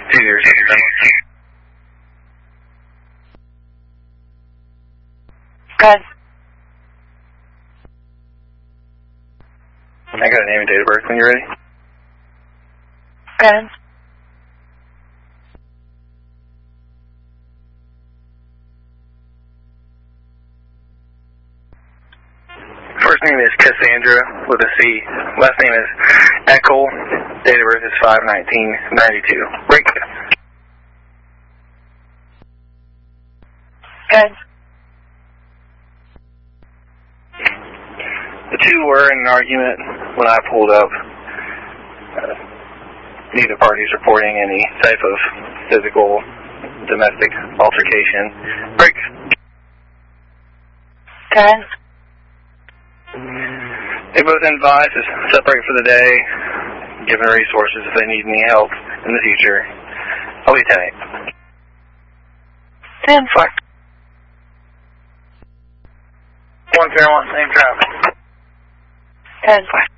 2067. Good. I got a name and date of birth when you're ready. Good. First name is Cassandra with a C. Last name is Eckel. Date of birth is 5/19/92. Break. Good. The two were in an argument when I pulled up. Neither party's reporting any type of physical domestic altercation. Break. Good. They both advise to separate for the day, given resources if they need any help in the future. I'll be 10-8. 10-4. 1 Fairmont, same traffic. 10-4.